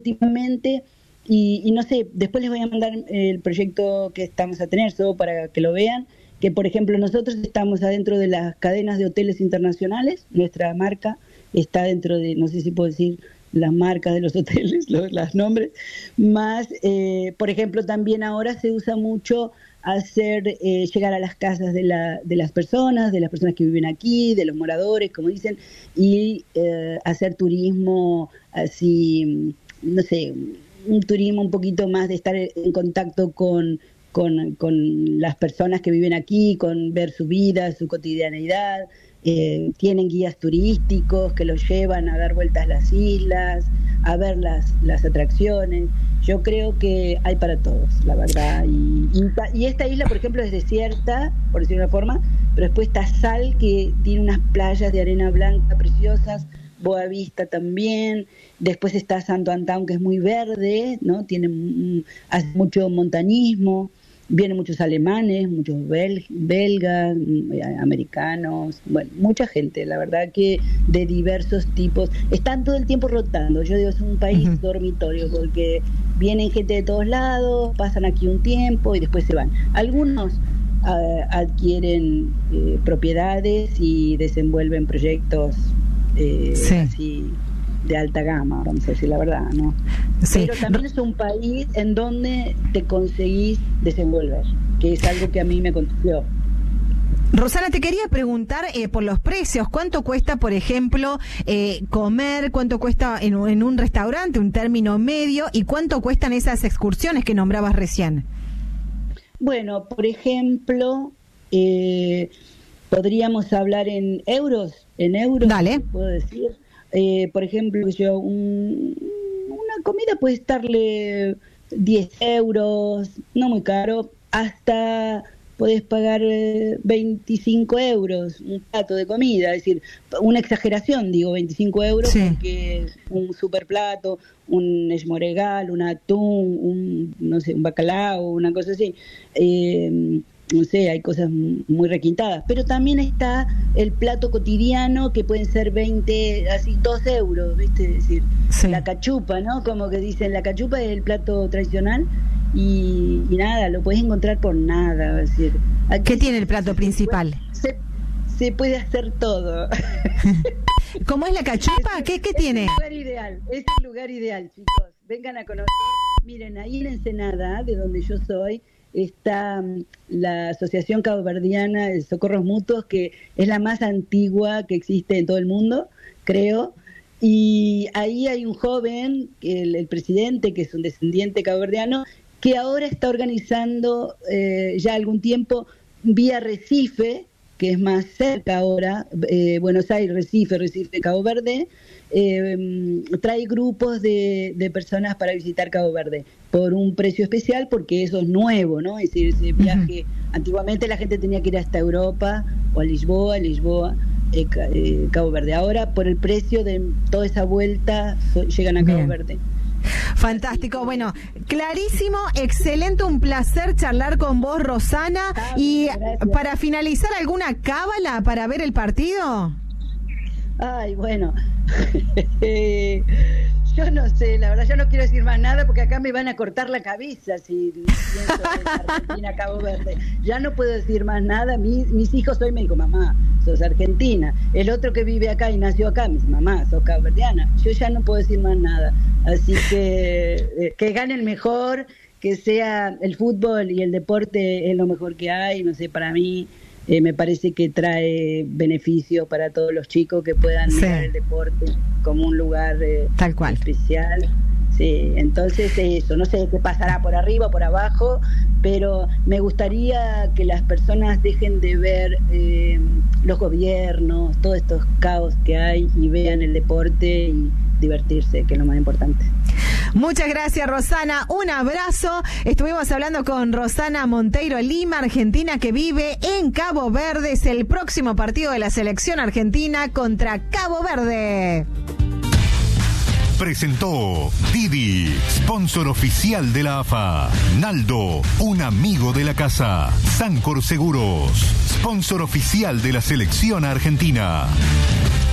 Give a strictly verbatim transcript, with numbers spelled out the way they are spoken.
últimamente, y, y no sé, después les voy a mandar el proyecto que estamos a tener, solo para que lo vean, que por ejemplo nosotros estamos adentro de las cadenas de hoteles internacionales, nuestra marca está dentro de, no sé si puedo decir las marcas de los hoteles, los, los nombres, más, eh, por ejemplo, también ahora se usa mucho hacer eh, llegar a las casas de, la, de las personas, de las personas que viven aquí, de los moradores, como dicen, y eh, hacer turismo así, no sé, un turismo un poquito más de estar en contacto con, con, con las personas que viven aquí, con ver su vida, su cotidianeidad. Eh, tienen guías turísticos que los llevan a dar vueltas a las islas, a ver las, las atracciones. Yo creo que hay para todos, la verdad. Y, y, y esta isla, por ejemplo, es desierta, por decirlo de una forma, pero después está Sal, que tiene unas playas de arena blanca preciosas, Boa Vista también, después está Santo Antão, que es muy verde, ¿no? Tiene mm, hace mucho montañismo. Vienen muchos alemanes, muchos bel- belgas, americanos, bueno, mucha gente, la verdad que de diversos tipos. Están todo el tiempo rotando, yo digo, es un país uh-huh. dormitorio, porque vienen gente de todos lados, pasan aquí un tiempo y después se van. Algunos uh, adquieren eh, propiedades y desenvuelven proyectos eh, sí. así de alta gama, vamos a decir la verdad, ¿no? Sí. Pero también es un país en donde te conseguís desenvolver, que es algo que a mí me aconteció. Rosana, te quería preguntar eh, por los precios. ¿Cuánto cuesta, por ejemplo, eh, comer? ¿Cuánto cuesta en, en un restaurante, un término medio? ¿Y cuánto cuestan esas excursiones que nombrabas recién? Bueno, por ejemplo, eh, podríamos hablar en euros, en euros, Dale. puedo decir. Eh, por ejemplo, yo un, una comida puede estarle diez euros, no muy caro, hasta podés pagar eh, veinticinco euros un plato de comida, es decir, una exageración, digo veinticinco euros, sí. Porque un super plato, un esmoregal, un atún, un, no sé, un bacalao, una cosa así, eh, no sé, hay cosas muy requintadas, pero también está el plato cotidiano que pueden ser veinte, así dos euros, ¿viste? Es decir, sí. La cachupa, ¿no? Como que dicen, la cachupa es el plato tradicional y, y nada, lo puedes encontrar por nada, es decir. ¿Qué tiene el plato se principal? Puede, se, se puede hacer todo. ¿Cómo es la cachupa? Es, ¿Qué, qué es tiene? Es el lugar ideal, es el lugar ideal, chicos. Vengan a conocer. Miren, ahí en Ensenada, de donde yo soy, está la Asociación Caboverdiana de Socorros Mutuos, que es la más antigua que existe en todo el mundo, creo, y ahí hay un joven, el, el presidente, que es un descendiente caboverdiano, que ahora está organizando eh, ya algún tiempo vía Recife, que es más cerca ahora, eh, Buenos Aires, Recife, Recife, Cabo Verde, eh, trae grupos de, de personas para visitar Cabo Verde por un precio especial, porque eso es nuevo, ¿no? Es decir, ese viaje, uh-huh. Antiguamente la gente tenía que ir hasta Europa o a Lisboa, Lisboa, eh, eh, Cabo Verde. Ahora, por el precio de toda esa vuelta, so, llegan a Cabo Bien. Verde. Fantástico, bueno, clarísimo, excelente, un placer charlar con vos, Rosana. Ah, y gracias. Para finalizar, ¿alguna cábala para ver el partido? Ay, bueno, yo no sé, la verdad, yo no quiero decir más nada porque acá me van a cortar la cabeza si pienso en Argentina, Cabo Verde. Ya no puedo decir más nada. Mis, mis hijos hoy me dijo, mamá, sos argentina. El otro que vive acá y nació acá me dice, mamá, sos caboverdiana. Yo ya no puedo decir más nada. Así que eh, que gane el mejor, que sea el fútbol y el deporte es lo mejor que hay, no sé, para mí. Eh, me parece que trae beneficios para todos los chicos que puedan sí. mirar el deporte como un lugar eh, Tal cual. especial. Sí, entonces eso, no sé qué pasará por arriba o por abajo, pero me gustaría que las personas dejen de ver eh, los gobiernos, todos estos caos que hay y vean el deporte y divertirse, que es lo más importante. Muchas gracias, Rosana. Un abrazo. Estuvimos hablando con Rosana Monteiro Lima, argentina que vive en Cabo Verde. Es el próximo partido de la selección argentina contra Cabo Verde. Presentó Didi, sponsor oficial de la A F A. Naldo, un amigo de la casa. Sancor Seguros, sponsor oficial de la selección argentina.